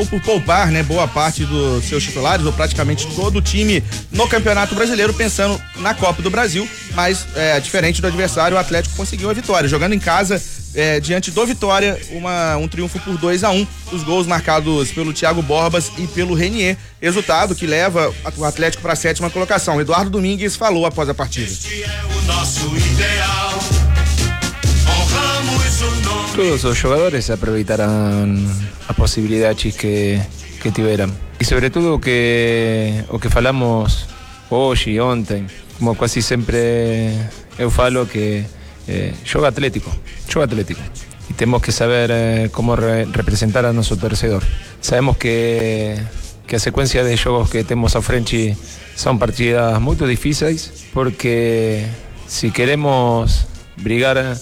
por poupar, né, boa parte dos seus titulares, ou praticamente todo o time no Campeonato Brasileiro, pensando na Copa do Brasil, mas diferente do adversário, o Atlético conseguiu a vitória, jogando em casa, diante do Vitória, um triunfo por 2-1, os gols marcados pelo Thiago Borbas e pelo Renier, resultado que leva o Atlético para a 7ª colocação. Eduardo Domingues falou após a partida. Todos los jugadores aproveitaron a posibilidades que tuvieran. Y sobre todo o que falamos hoje e ontem, como quase sempre eu falo que joga Atlético. Y tenemos que saber cómo representar a nuestro torcedor. Sabemos que a secuencia de jogos que tenemos a frente son partidas muy difíciles, porque si queremos brigar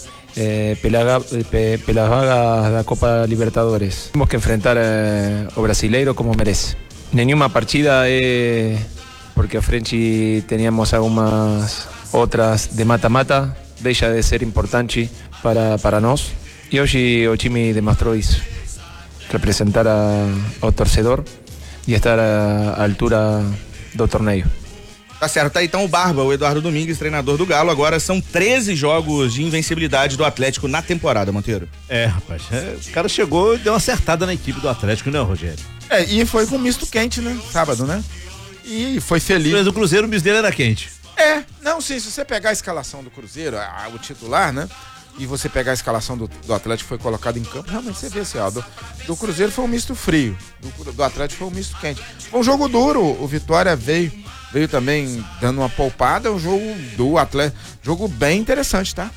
pelas vagas da Copa Libertadores, temos que enfrentar o brasileiro como merece. Nenhuma partida porque a frente teníamos algumas outras de mata-mata, deixa de ser importante para nós. E hoje o time demonstrou isso, representar ao torcedor e estar à altura do torneio. Tá certo, tá aí então o Barba, o Eduardo Domingues, treinador do Galo. Agora são 13 jogos de invencibilidade do Atlético na temporada, Monteiro. Rapaz, o cara chegou e deu uma acertada na equipe do Atlético, né, Rogério? E foi com misto quente, né? Sábado, né? E foi feliz. Mas o Cruzeiro, o misto dele era quente. Não, sim, se você pegar a escalação do Cruzeiro, o titular, né? E você pegar a escalação do Atlético que foi colocado em campo, realmente você vê assim, do Cruzeiro foi um misto frio, do Atlético foi um misto quente. Foi um jogo duro, o Vitória veio também dando uma poupada, um jogo do Atlético, jogo bem interessante, tá?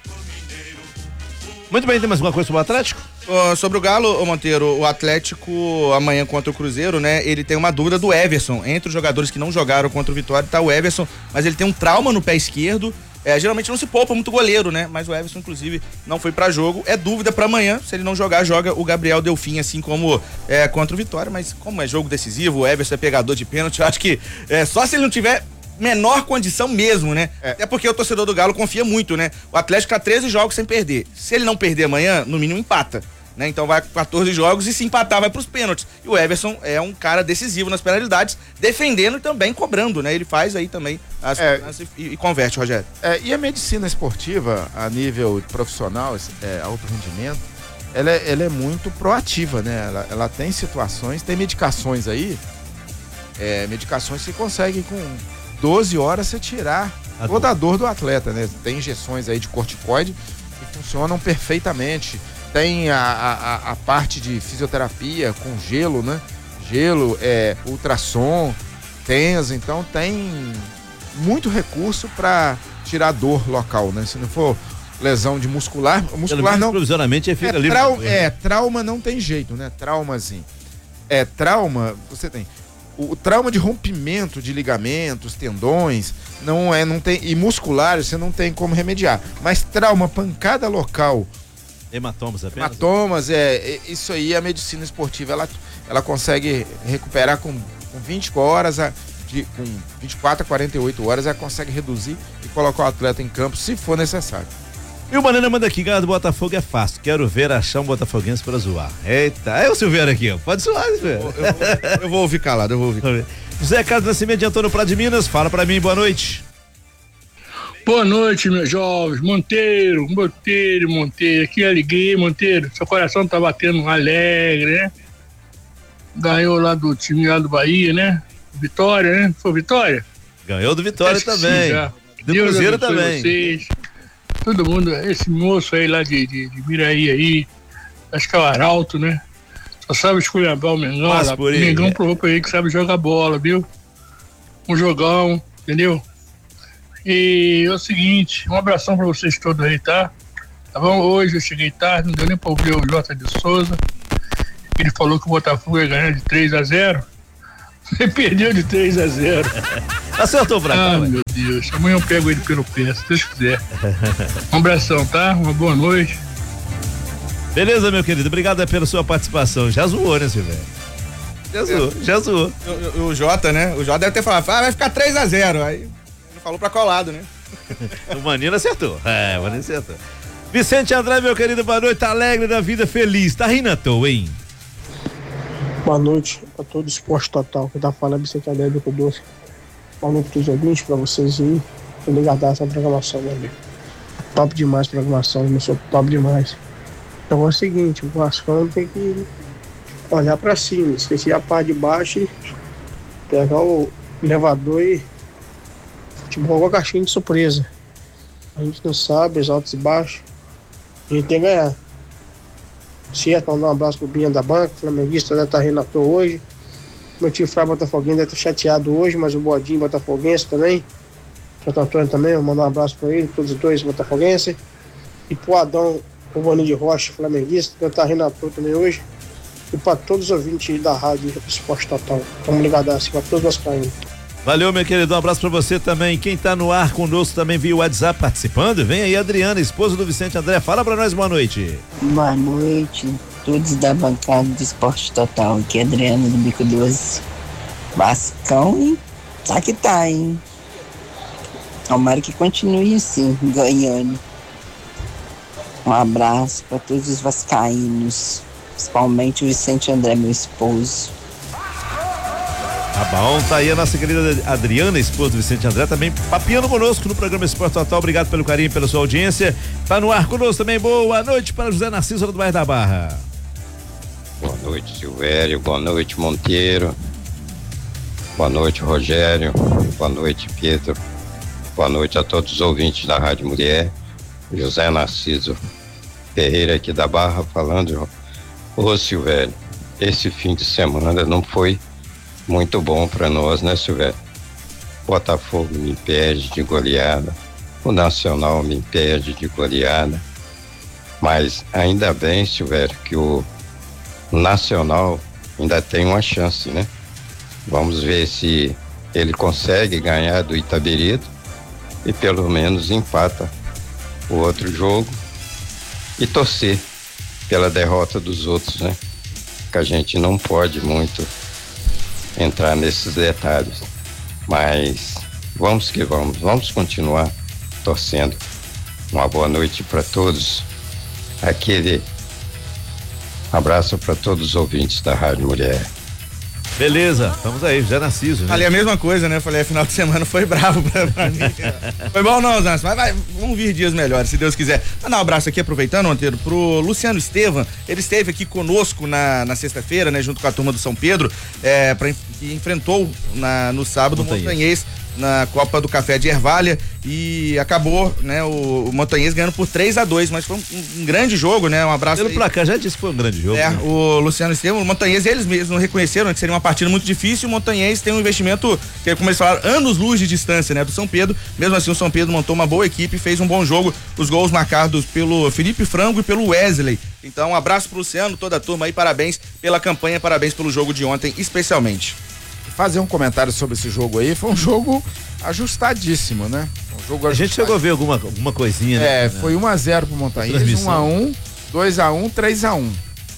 Muito bem, tem mais alguma coisa sobre o Atlético? Sobre o Galo, Monteiro, o Atlético amanhã contra o Cruzeiro, né? Ele tem uma dúvida do Everson. Entre os jogadores que não jogaram contra o Vitória tá o Everson, mas ele tem um trauma no pé esquerdo. Geralmente não se poupa muito goleiro, né? Mas o Everson, inclusive, não foi pra jogo. É dúvida pra amanhã. Se ele não jogar, joga o Gabriel Delfim, assim como contra o Vitória. Mas como é jogo decisivo, o Everson é pegador de pênalti. Eu acho que só se ele não tiver menor condição mesmo, né? Até porque o torcedor do Galo confia muito, né? O Atlético tá 13 jogos sem perder. Se ele não perder amanhã, no mínimo empata. Né? Então vai com 14 jogos e se empatar vai pros pênaltis. E o Everson é um cara decisivo nas penalidades, defendendo e também cobrando, né? Ele faz aí também as e converte, Rogério. E a medicina esportiva, a nível profissional, alto rendimento, ela é muito proativa, né? Ela tem situações, tem medicações aí, medicações que conseguem com 12 horas você tirar toda a dor do atleta, né? Tem injeções aí de corticoide que funcionam perfeitamente. Tem a parte de fisioterapia com gelo, né? Gelo, ultrassom, TENS, então tem muito recurso para tirar dor local, né? Se não for lesão de muscular não. Provisoriamente fica livre. Trauma não tem jeito, né? Traumazinho. Trauma, você tem o trauma de rompimento de ligamentos, tendões, não tem, e musculares você não tem como remediar. Mas trauma, pancada local, hematomas apenas? Hematomas, isso aí a medicina esportiva ela consegue recuperar com 20 horas, com 24 a 48 horas, ela consegue reduzir e colocar o atleta em campo se for necessário. E o Banana manda aqui, galera do Botafogo é fácil, quero ver achar um botafoguense pra zoar. Eita, é o Silveira aqui, ó, pode zoar, Silveira. Eu vou ouvir calado, José Carlos Nascimento de Antônio Prado de Minas, fala pra mim, boa noite. Boa noite, meus jovens. Monteiro, que alegria, Monteiro. Seu coração tá batendo alegre, né? Ganhou lá do time lá do Bahia, né? Vitória, né? Foi Vitória? Ganhou do Vitória também. Do Deus Cruzeiro também. Vocês. Todo mundo, esse moço aí lá de Miraí aí, acho que é o Arauto, né? Só sabe esculhambar o Mengão lá. O Mengão provou pra ele que sabe jogar bola, viu? Um jogão, entendeu? E é o seguinte, um abração pra vocês todos aí, tá? Tá bom? Hoje eu cheguei tarde, não deu nem pra ouvir o Jota de Souza. Ele falou que o Botafogo ia ganhar de 3-0. Ele perdeu de 3-0. Acertou pra cá. Meu Deus, amanhã eu pego ele pelo pé, se Deus quiser. Um abração, tá? Uma boa noite. Beleza, meu querido, obrigado pela sua participação. Já zoou, né, Silvério? Já zoou. O Jota, né? O Jota deve ter falado, vai ficar 3-0. Aí ele falou pra colado, né? O Manino acertou. O Manino acertou. Vicente André, meu querido, boa noite, tá alegre da vida, feliz. Tá rindo à toa, hein? Boa noite para todo o Esporte Total. Quem tá falando é Vicente André do Doce. Boa noite para os ouvintes, para vocês aí. Tô ligado essa programação, meu amigo. Top demais a programação, eu sou top demais. Então é o seguinte, o Vascão tem que olhar para cima, esquecer a parte de baixo e pegar o elevador e futebol com a caixinha de surpresa. A gente não sabe os altos e baixos. A gente tem que ganhar. Certo, mandar um abraço pro Binha da banca, o flamenguista deve estar rindo à toa hoje. Meu tio Fábio Botafoguense deve estar chateado hoje, mas o Bodinho Botafoguense também. O Santo Antônio também, vou mandar um abraço para ele, todos os dois Botafoguense. E pro Adão, o Boninho de Rocha, flamenguista, deve estar rindo à toa também hoje. E para todos os ouvintes da Rádio Esporte Total. Estamos ligados assim, para todos os vascaínos. Valeu, meu querido, um abraço pra você também. Quem tá no ar conosco também via WhatsApp participando, vem aí a Adriana, esposa do Vicente André, fala pra nós, boa noite. Boa noite, todos da bancada do Esporte Total, aqui é Adriana do Bico Doce. Vascão, hein? Tá que tá, hein? Tomara que continue assim, ganhando. Um abraço pra todos os vascaínos, principalmente o Vicente André, meu esposo. Tá bom, tá aí a nossa querida Adriana, esposa do Vicente André, também papiando conosco no programa Esporte Total. Obrigado pelo carinho, pela sua audiência. Tá no ar conosco também. Boa noite para José Narciso do bairro da Barra. Boa noite, Silvério. Boa noite, Monteiro. Boa noite, Rogério. Boa noite, Pedro. Boa noite a todos os ouvintes da Rádio Mulher. José Narciso Ferreira aqui da Barra falando. Ô, Silvério, esse fim de semana não foi muito bom para nós, né, Silvério? Botafogo me impede de goleada, o Nacional me impede de goleada, mas ainda bem, Silvério, que o Nacional ainda tem uma chance, né? Vamos ver se ele consegue ganhar do Itabirito e pelo menos empata o outro jogo e torcer pela derrota dos outros, né? Que a gente não pode muito entrar nesses detalhes, mas vamos que vamos continuar torcendo. Uma boa noite para todos, aquele abraço para todos os ouvintes da Rádio Mulher. Beleza, vamos aí, já Narciso, né? Ali a mesma coisa, né? Falei, final de semana foi bravo pra mim. Foi bom não, Zanço, mas vamos vir dias melhores, se Deus quiser. Mandar um abraço aqui, aproveitando, Monteiro, pro Luciano Estevam. Ele esteve aqui conosco na sexta-feira, né? Junto com a turma do São Pedro, que enfrentou no sábado o Montanhês na Copa do Café de Ervália e acabou, né, o Montanhês ganhando por 3-2, mas foi um grande jogo, né? Um abraço. Pelo placar, já disse que foi um grande jogo. É, né? o Luciano Estevam, o Montanhês, eles mesmos reconheceram que seria uma partida muito difícil. O Montanhês tem um investimento, que como eles falaram, anos-luz de distância, né, do São Pedro. Mesmo assim, o São Pedro montou uma boa equipe e fez um bom jogo. Os gols marcados pelo Felipe Frango e pelo Wesley. Então, um abraço pro Luciano, toda a turma aí, parabéns pela campanha, parabéns pelo jogo de ontem, especialmente. Fazer um comentário sobre esse jogo aí, foi um jogo ajustadíssimo, né? Um jogo a gente chegou a ver alguma coisinha, né? Foi 1-0 pro Montanhês, 1-1, 2-1, 3-1.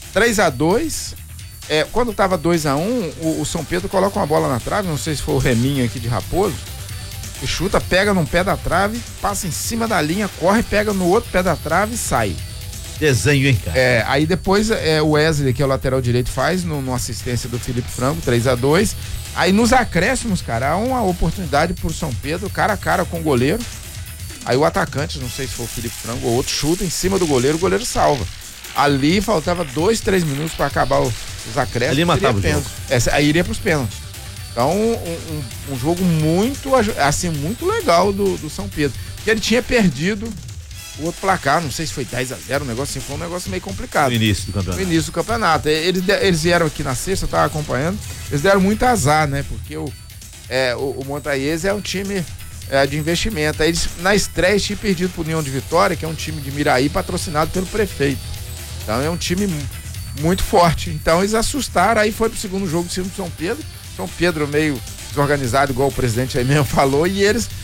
3-2, quando tava 2-1, o São Pedro coloca uma bola na trave, não sei se foi o Reminho aqui de Raposo, e chuta, pega num pé da trave, passa em cima da linha, corre, pega no outro pé da trave e sai. Desenho, hein, cara? Aí depois o Wesley, que é o lateral direito, faz numa assistência do Felipe Franco, 3-2. Aí nos acréscimos, cara, há uma oportunidade pro São Pedro, cara a cara com o goleiro. Aí o atacante, não sei se foi o Felipe Franco ou outro, chuta em cima do goleiro, o goleiro salva. Ali faltava 2-3 minutos para acabar os acréscimos. Ali matava o jogo. Aí iria pros pênaltis. Então, um jogo muito, assim, muito legal do São Pedro. Porque ele tinha perdido o outro placar, não sei se foi 10-0, um negócio assim, foi um negócio meio complicado. No início do campeonato. Eles vieram aqui na sexta, eu tava acompanhando, eles deram muito azar, né? Porque o Montanhês é um time de investimento. Aí eles, na estreia, tinham perdido pro União de Vitória, que é um time de Miraí, patrocinado pelo prefeito. Então é um time muito forte. Então eles assustaram, aí foi pro segundo jogo de cima do São Pedro. São Pedro meio desorganizado, igual o presidente aí mesmo falou, e eles